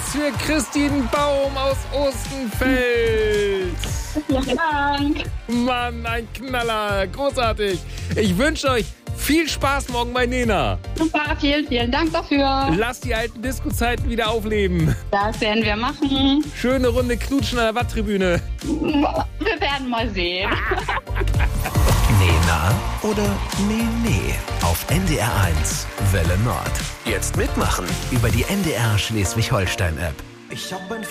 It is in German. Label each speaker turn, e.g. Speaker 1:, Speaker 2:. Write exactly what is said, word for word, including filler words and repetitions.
Speaker 1: für Christine Baum aus Ostenfeld.
Speaker 2: Vielen Dank.
Speaker 1: Mann, ein Knaller. Großartig. Ich wünsche euch viel Spaß morgen bei Nena.
Speaker 2: Super, vielen, vielen Dank dafür.
Speaker 1: Lasst die alten Disco-Zeiten wieder aufleben.
Speaker 2: Das werden wir machen.
Speaker 1: Schöne Runde Knutschen an der Watttribüne.
Speaker 2: Wir werden mal sehen.
Speaker 3: Nena oder Nee, nee. Auf N D R eins Welle Nord. Jetzt mitmachen über die N D R Schleswig-Holstein-App.
Speaker 4: Ich hab ein